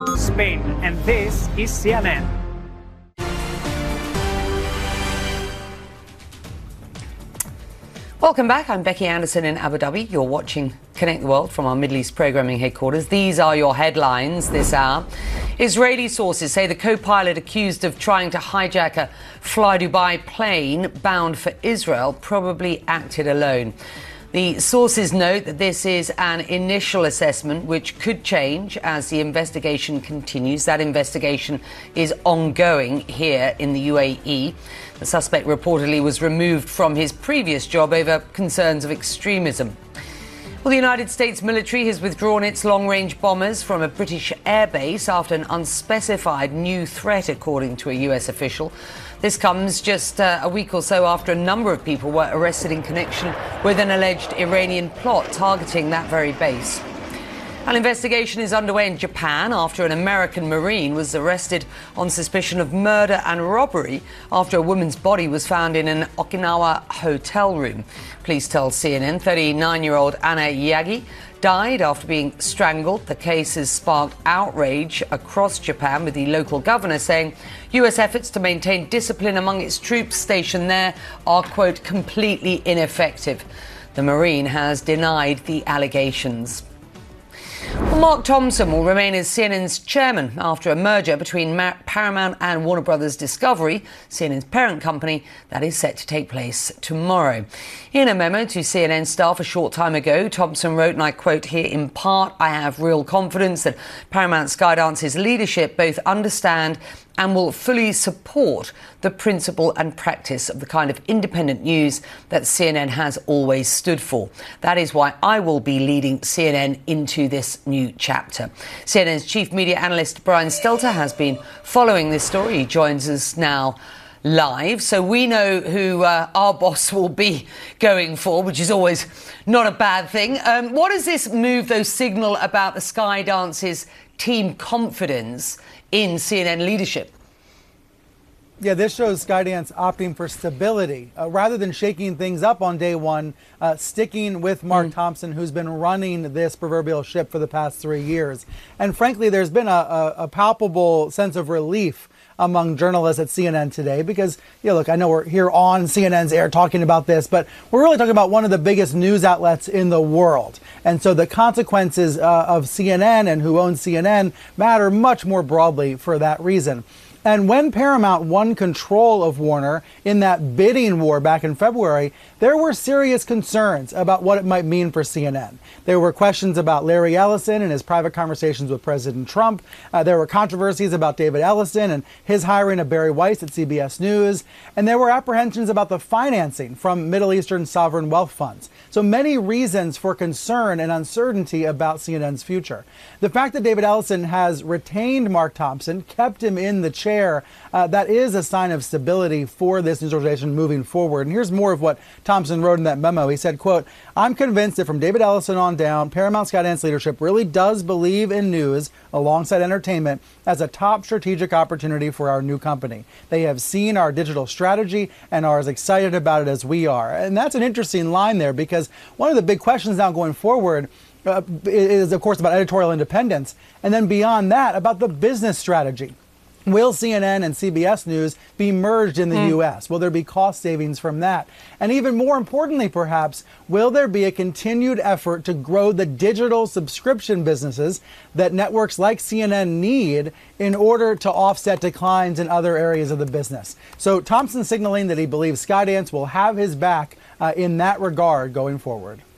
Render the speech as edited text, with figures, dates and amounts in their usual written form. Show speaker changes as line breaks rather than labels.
Spain, and this is CNN.
Welcome back. I'm Becky Anderson in Abu Dhabi. You're watching Connect the World from our Middle East programming headquarters. These are your headlines this hour. Israeli sources say the co-pilot accused of trying to hijack a Fly Dubai plane bound for Israel probably acted alone. The sources note that this is an initial assessment which could change as the investigation continues. That investigation is ongoing here in the UAE. The suspect reportedly was removed from his previous job over concerns of extremism. Well, the United States military has withdrawn its long-range bombers from a British airbase after an unspecified new threat, according to a US official. This comes just a week or so after a number of people were arrested in connection with an alleged Iranian plot targeting that very base. An investigation is underway in Japan after an American Marine was arrested on suspicion of murder and robbery after a woman's body was found in an Okinawa hotel room. Police tell CNN 39-year-old Anna Yagi died after being strangled. The case has sparked outrage across Japan, with the local governor saying US efforts to maintain discipline among its troops stationed there are, quote, completely ineffective. The Marine has denied the allegations. Well, Mark Thompson will remain as CNN's chairman after a merger between Paramount and Warner Brothers Discovery, CNN's parent company, that is set to take place tomorrow. In a memo to CNN staff a short time ago, Thompson wrote, and I quote here, "In part, I have real confidence that Paramount Skydance's leadership both understand and will fully support the principle and practice of the kind of independent news that CNN has always stood for. That is why I will be leading CNN into this new chapter." CNN's chief media analyst Brian Stelter has been following this story. He joins us now live, so we know who our boss will be going for, which is always not a bad thing. What does this move, though, signal about the Skydance's team confidence in CNN leadership?
Yeah, this shows Skydance opting for stability rather than shaking things up on day one, sticking with Mark Thompson, who's been running this proverbial ship for the past 3 years. And frankly, there's been a palpable sense of relief among journalists at CNN today because, look, I know we're here on CNN's air talking about this, but we're really talking about one of the biggest news outlets in the world. And so the consequences of CNN and who owns CNN matter much more broadly for that reason. And when Paramount won control of Warner in that bidding war back in February, there were serious concerns about what it might mean for CNN. There were questions about Larry Ellison and his private conversations with President Trump. There were controversies about David Ellison and his hiring of Barry Weiss at CBS News. And there were apprehensions about the financing from Middle Eastern sovereign wealth funds. So many reasons for concern and uncertainty about CNN's future. The fact that David Ellison has retained Mark Thompson, kept him in the chair, that is a sign of stability for this news organization moving forward. And here's more of what Thompson wrote in that memo. He said, quote, "I'm convinced that from David Ellison on down, Paramount Skydance leadership really does believe in news alongside entertainment as a top strategic opportunity for our new company. They have seen our digital strategy and are as excited about it as we are." And that's an interesting line there, because one of the big questions now going forward is, of course, about editorial independence. And then beyond that, about the business strategy. Will CNN and CBS News be merged in the U.S.? Will there be cost savings from that? And even more importantly, perhaps, will there be a continued effort to grow the digital subscription businesses that networks like CNN need in order to offset declines in other areas of the business? So Thompson signaling that he believes Skydance will have his back in that regard going forward.